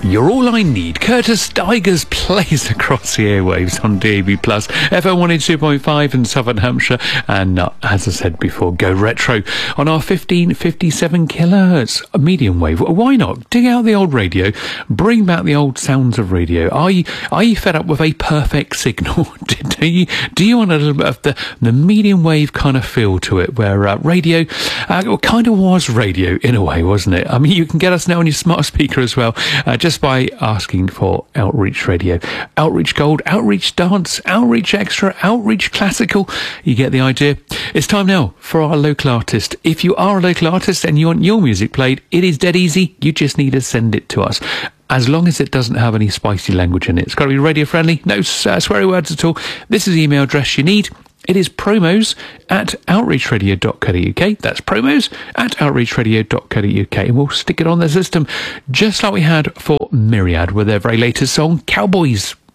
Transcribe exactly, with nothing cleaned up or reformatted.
You're All I Need. Curtis Digers plays across the airwaves on D A B plus, F M one oh two point five in Southern Hampshire, and uh, as I said before, go retro on our fifteen fifty-seven kilohertz medium wave. Why not? Dig out the old radio, bring back the old sounds of radio. Are you, are you fed up with a perfect signal? do you do you want a little bit of the, the medium wave kind of feel to it, where uh, radio uh, kind of was radio in a way, wasn't it? I mean, you can get us now on your smart speaker as well, uh, just by asking for Outreach Radio. Outreach Gold, Outreach Dance, Outreach Extra, Outreach Classical. You get the idea. It's time now for our local artist. If you are a local artist and you want your music played, it is dead easy. You just need to send it to us. As long as it doesn't have any spicy language in it. It's got to be radio friendly, no uh, sweary words at all. This is the email address you need. It is promos at outreach radio dot co dot uk. That's promos at outreach radio dot co dot uk. And we'll stick it on the system just like we had for Myriad with their very latest song, Cowboys.